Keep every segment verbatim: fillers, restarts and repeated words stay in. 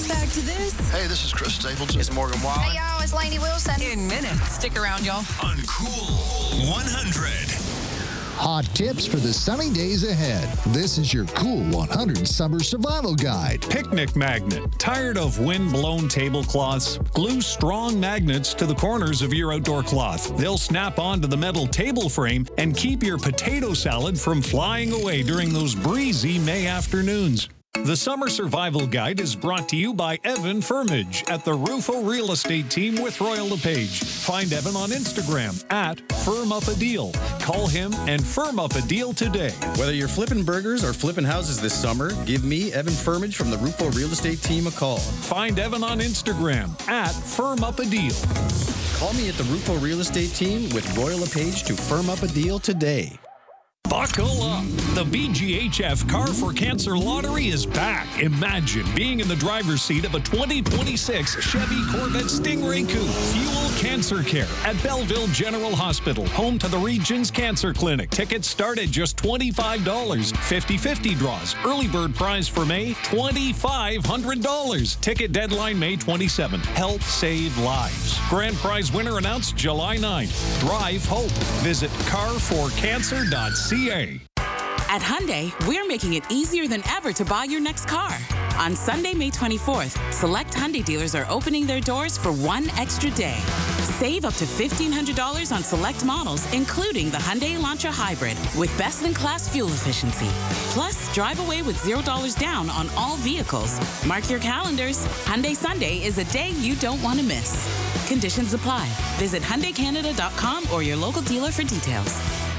Back to this. Hey, this is Chris Stapleton. It's Morgan Wallen. Hey, y'all, it's Lainey Wilson. In minutes. Stick around, y'all. On Cool one hundred. Hot tips for the sunny days ahead. This is your Cool one hundred Summer Survival Guide. Picnic magnet. Tired of wind-blown tablecloths? Glue strong magnets to the corners of your outdoor cloth. They'll snap onto the metal table frame and keep your potato salad from flying away during those breezy May afternoons. The Summer Survival Guide is brought to you by Evan Firmage at the Rufo Real Estate Team with Royal LePage. Find Evan on Instagram at Firm Up a Deal. Call him and firm up a deal today. Whether you're flipping burgers or flipping houses this summer, give me, Evan Firmage from the Rufo Real Estate Team, a call. Find Evan on Instagram at Firm Up a Deal. Call me at the Rufo Real Estate Team with Royal LePage to firm up a deal today. Buckle up. The B G H F Car for Cancer Lottery is back. Imagine being in the driver's seat of a twenty twenty-six Chevy Corvette Stingray Coupe. Fuel cancer care at Belleville General Hospital, home to the region's cancer clinic. Tickets start at just twenty-five dollars. fifty-fifty draws. Early bird prize for May, two thousand five hundred dollars. Ticket deadline May twenty-seventh. Help save lives. Grand prize winner announced July ninth. Drive hope. Visit car for cancer dot c a. At Hyundai, we're making it easier than ever to buy your next car. On Sunday, May twenty-fourth, select Hyundai dealers are opening their doors for one extra day. Save up to fifteen hundred dollars on select models, including the Hyundai Elantra Hybrid, with best-in-class fuel efficiency. Plus, drive away with zero dollars down on all vehicles. Mark your calendars. Hyundai Sunday is a day you don't want to miss. Conditions apply. Visit Hyundai Canada dot com or your local dealer for details.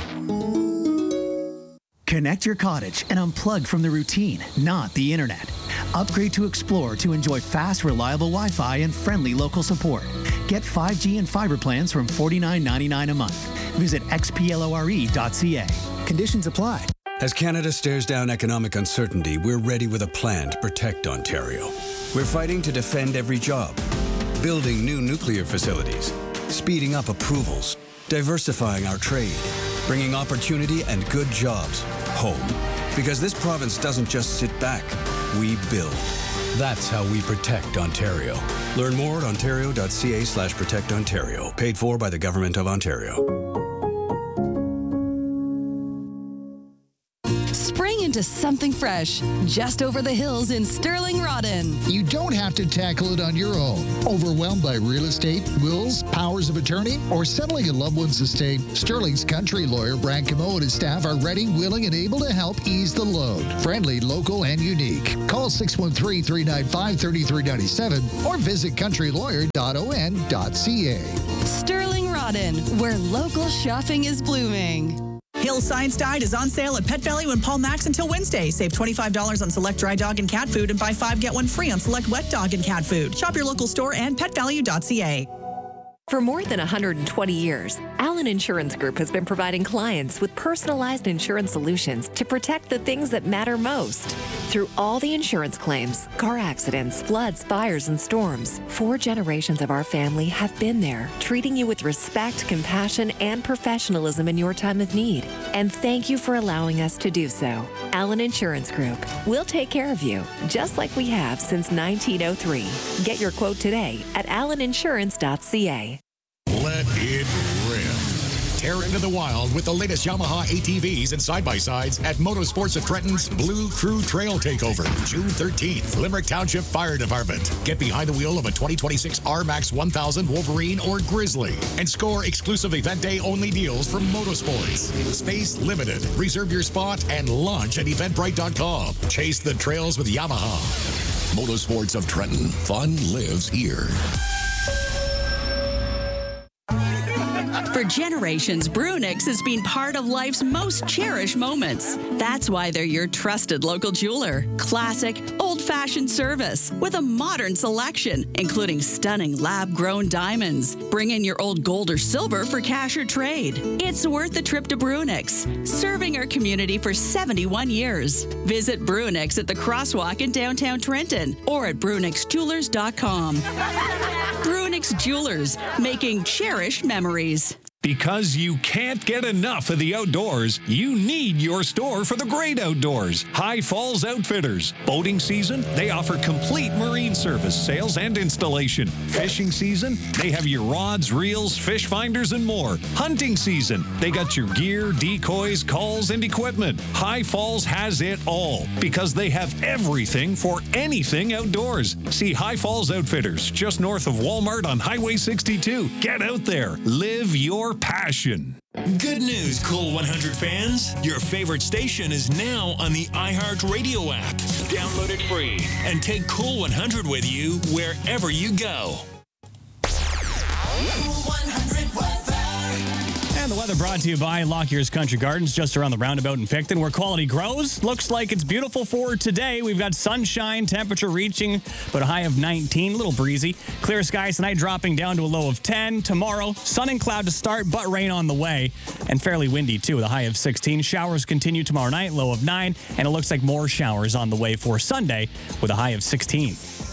Connect your cottage and unplug from the routine, not the internet. Upgrade to Explore to enjoy fast, reliable Wi-Fi and friendly local support. Get five G and fiber plans from forty-nine ninety-nine a month. Visit x p lore dot c a. Conditions apply. As Canada stares down economic uncertainty, we're ready with a plan to protect Ontario. We're fighting to defend every job, building new nuclear facilities, speeding up approvals, diversifying our trade, bringing opportunity and good jobs home. Because this province doesn't just sit back, we build. That's how we protect Ontario. Learn more at ontario dot c a slash protect Ontario. Paid for by the Government of Ontario. Spring into something fresh, just over the hills in Sterling Rodden. You don't have to tackle it on your own. Overwhelmed by real estate, wills, powers of attorney, or settling a loved one's estate, Sterling's country lawyer, Brad Camo, and his staff are ready, willing, and able to help ease the load. Friendly, local, and unique. Call six one three, three nine five, three three nine seven or visit country lawyer dot o n dot c a. Sterling Rodden, where local shopping is blooming. Hill Science Diet is on sale at Pet Value and Paul Max until Wednesday. Save twenty-five dollars on select dry dog and cat food and buy five, get one free on select wet dog and cat food. Shop your local store and pet value dot c a. For more than one hundred twenty years, Allen Insurance Group has been providing clients with personalized insurance solutions to protect the things that matter most. Through all the insurance claims, car accidents, floods, fires, and storms, four generations of our family have been there, treating you with respect, compassion, and professionalism in your time of need. And thank you for allowing us to do so. Allen Insurance Group. We'll take care of you, just like we have since nineteen oh three. Get your quote today at allen insurance dot c a. Let it rip. Tear into the wild with the latest Yamaha A T Vs and side-by-sides at Motorsports of Trenton's Blue Crew Trail Takeover, June thirteenth, Limerick Township Fire Department. Get behind the wheel of a twenty twenty-six R MAX one thousand Wolverine or Grizzly and score exclusive event day only deals from Motorsports. Space limited. Reserve your spot and launch at eventbrite dot com. Chase the trails with Yamaha. Motorsports of Trenton. Fun lives here. For generations, Brunix has been part of life's most cherished moments. That's why they're your trusted local jeweler. Classic, old-fashioned service with a modern selection, including stunning lab-grown diamonds. Bring in your old gold or silver for cash or trade. It's worth the trip to Brunix, serving our community for seventy-one years. Visit Brunix at the Crosswalk in downtown Trenton or at brunix jewelers dot com. Brunix Jewelers, making cherished memories. Because you can't get enough of the outdoors, you need your store for the great outdoors. High Falls Outfitters. Boating season, they offer complete marine service, sales, and installation. Fishing season, they have your rods, reels, fish finders, and more. Hunting season, they got your gear, decoys, calls, and equipment. High Falls has it all because they have everything for anything outdoors. See High Falls Outfitters, just north of Walmart on Highway sixty-two. Get out there. Live your passion. Good news, Cool one hundred fans. Your favorite station is now on the iHeartRadio app. Download it free and take Cool one hundred with you wherever you go. Cool one hundred weather. And the weather brought to you by Lockyear's Country Gardens, just around the roundabout in Picton, where quality grows. Looks like it's beautiful for today. We've got sunshine, temperature reaching about a high of nineteen, a little breezy. Clear skies tonight, dropping down to a low of ten. Tomorrow, sun and cloud to start, but rain on the way. And fairly windy, too, with a high of sixteen. Showers continue tomorrow night, low of nine. And it looks like more showers on the way for Sunday, with a high of sixteen.